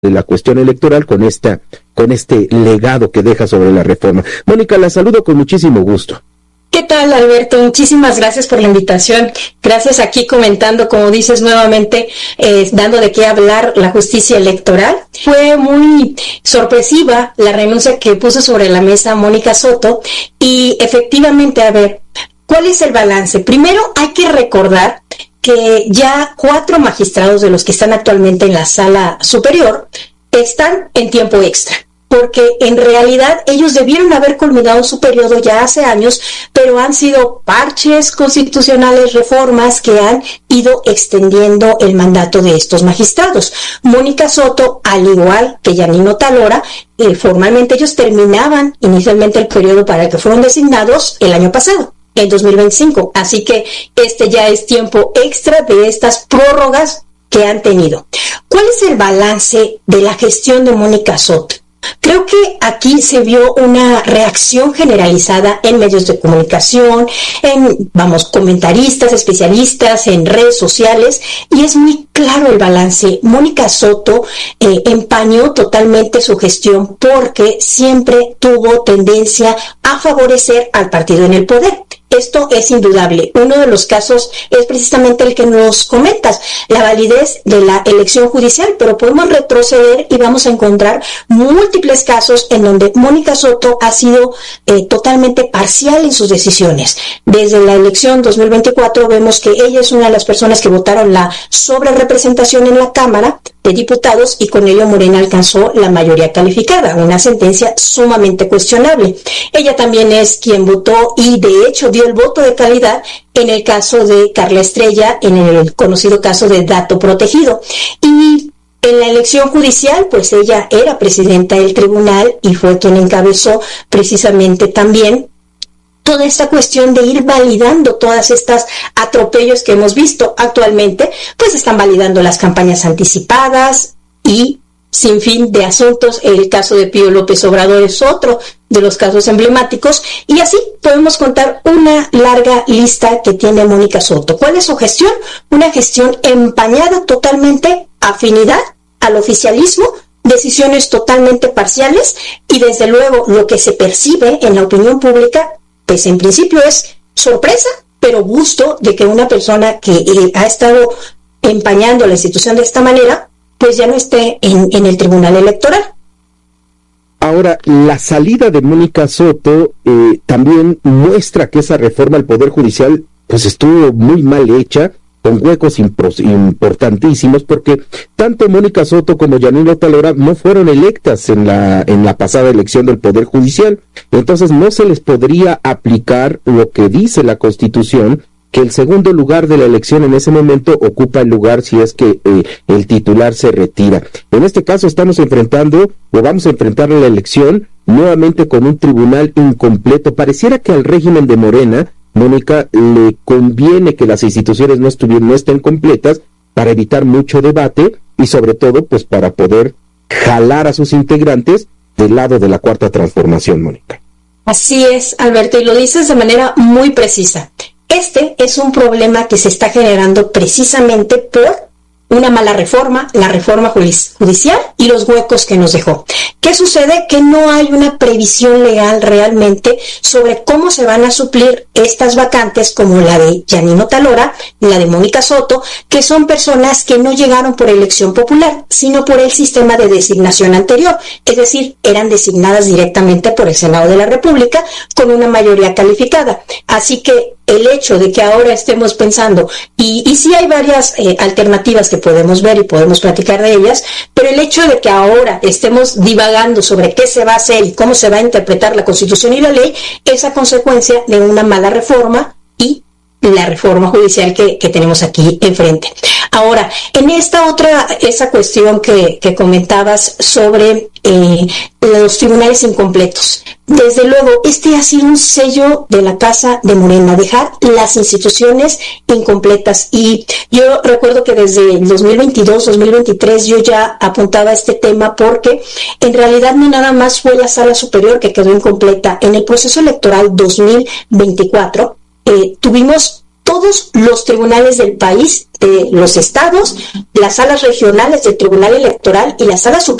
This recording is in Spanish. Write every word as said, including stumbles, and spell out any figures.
de la cuestión electoral con esta, con este legado que deja sobre la reforma. Mónica, la saludo con muchísimo gusto. ¿Qué tal, Alberto? Muchísimas gracias por la invitación. Gracias aquí comentando, como dices nuevamente, eh, dando de qué hablar la justicia electoral. Fue muy sorpresiva la renuncia que puso sobre la mesa Mónica Soto y efectivamente, a ver, ¿cuál es el balance? Primero hay que recordar que ya cuatro magistrados de los que están actualmente en la sala superior están en tiempo extra, porque en realidad ellos debieron haber culminado su periodo ya hace años, pero han sido parches constitucionales, reformas que han ido extendiendo el mandato de estos magistrados. Mónica Soto, al igual que Yanino Talora, eh, formalmente ellos terminaban inicialmente el periodo para el que fueron designados el año pasado, en dos mil veinticinco, así que este ya es tiempo extra de estas prórrogas que han tenido. ¿Cuál es el balance de la gestión de Mónica Soto? Creo que aquí se vio una reacción generalizada en medios de comunicación, en, vamos, comentaristas, especialistas, en redes sociales, y es muy claro el balance. Mónica Soto eh, empañó totalmente su gestión porque siempre tuvo tendencia a favorecer al partido en el poder. Esto es indudable. Uno de los casos es precisamente el que nos comentas, la validez de la elección judicial, pero podemos retroceder y vamos a encontrar múltiples casos en donde Mónica Soto ha sido eh, totalmente parcial en sus decisiones. Desde la elección dos mil veinticuatro vemos que ella es una de las personas que votaron la sobrerepresentación en la Cámara de Diputados y con ello Morena alcanzó la mayoría calificada, una sentencia sumamente cuestionable. Ella también es quien votó y de hecho dio el voto de calidad en el caso de Carla Estrella, en el conocido caso de dato protegido. Y en la elección judicial, pues ella era presidenta del tribunal y fue quien encabezó precisamente también toda esta cuestión de ir validando todas estas atropellos que hemos visto actualmente, pues están validando las campañas anticipadas y sin fin de asuntos. El caso de Pío López Obrador es otro de los casos emblemáticos y así podemos contar una larga lista que tiene Mónica Soto. ¿Cuál es su gestión? Una gestión empañada totalmente, afinidad al oficialismo, decisiones totalmente parciales y desde luego lo que se percibe en la opinión pública, pues en principio es sorpresa, pero gusto de que una persona que eh, ha estado empañando la institución de esta manera, pues ya no esté en, en el Tribunal Electoral. Ahora, la salida de Mónica Soto eh, también muestra que esa reforma al Poder Judicial pues estuvo muy mal hecha, con huecos impros, importantísimos, porque tanto Mónica Soto como Yanino Talora no fueron electas en la en la pasada elección del Poder Judicial. Entonces no se les podría aplicar lo que dice la Constitución, que el segundo lugar de la elección en ese momento ocupa el lugar si es que eh, el titular se retira. En este caso estamos enfrentando, o vamos a enfrentar la elección nuevamente con un tribunal incompleto. Pareciera que al régimen de Morena, Mónica, le conviene que las instituciones no estuvieran, no estén completas para evitar mucho debate y sobre todo pues para poder jalar a sus integrantes del lado de la Cuarta Transformación, Mónica. Así es, Alberto, y lo dices de manera muy precisa. Este es un problema que se está generando precisamente por una mala reforma, la reforma judicial y los huecos que nos dejó. ¿Qué sucede? Que no hay una previsión legal realmente sobre cómo se van a suplir estas vacantes como la de Yanino Talora y la de Mónica Soto, que son personas que no llegaron por elección popular, sino por el sistema de designación anterior, es decir, eran designadas directamente por el Senado de la República con una mayoría calificada. Así que el hecho de que ahora estemos pensando, y, y sí hay varias eh, alternativas que podemos ver y podemos platicar de ellas, pero el hecho de que ahora estemos divagando sobre qué se va a hacer y cómo se va a interpretar la Constitución y la ley es a consecuencia de una mala reforma y la reforma judicial que, que tenemos aquí enfrente. Ahora, en esta otra, esa cuestión que, que comentabas sobre eh, los tribunales incompletos, desde luego, este ha sido un sello de la Casa de Morena, dejar las instituciones incompletas. Y yo recuerdo que desde el dos mil veintidós, dos mil veintitrés yo ya apuntaba a este tema porque en realidad no nada más fue la Sala Superior que quedó incompleta. En el proceso electoral dos mil veinticuatro eh, tuvimos todos los tribunales del país, de los estados, las salas regionales del Tribunal Electoral y las salas